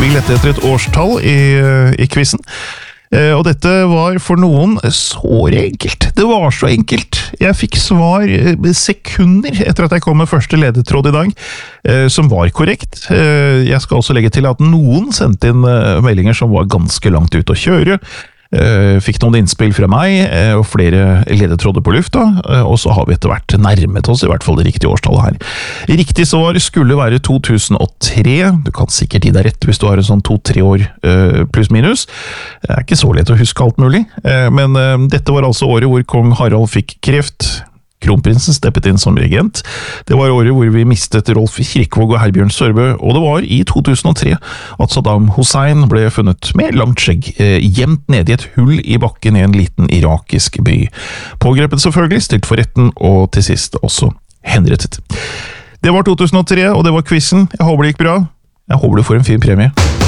Vi lette etter et årstall i quizen. Og dette var for noen såre enkelt. Det var så enkelt. Jeg fikk svar sekunder etter at jeg kom med første ledetråd i dag, som var korrekt. Jeg skal også legge til at noen sendte inn meldinger som var ganske langt ut å kjøre. Fikk noen innspill fra meg, og flere ledetråder på lufta, og så har vi etter hvert nærmet oss i hvert fall det riktige årstallet her. Riktig svar skulle være 2003. Du kan sikkert gi deg rett hvis du har en sånn 2-3 år pluss minus. Det er ikke så lett å huske alt mulig, men dette var altså året hvor kong Harald fikk kreft. Kronprinsen steppet inn som regent. Det var året hvor vi mistet Rolf Kirkvaag og Herbjørn Sørbø, og det var i 2003 at Saddam Hussein ble funnet med langt skjegg, gjemt nede i et hull i bakken i en liten irakisk by. Pågrepet selvfølgelig, stilt for retten, og til sist også henrettet. Det var 2003, og det var quizen. Jeg håper det gikk bra. Jeg håper du får en fin premie.